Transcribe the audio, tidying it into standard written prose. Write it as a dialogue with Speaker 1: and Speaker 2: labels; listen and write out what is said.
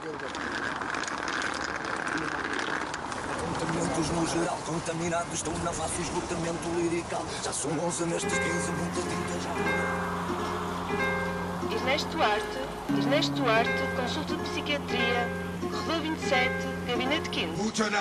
Speaker 1: Apontamentos no geral, contaminados, estão na face o esgotamento lirical. Já são 11 nestes 15, muita tinta já.
Speaker 2: Ernesto Duarte, consulta de psiquiatria, Rua 27, gabinete 15.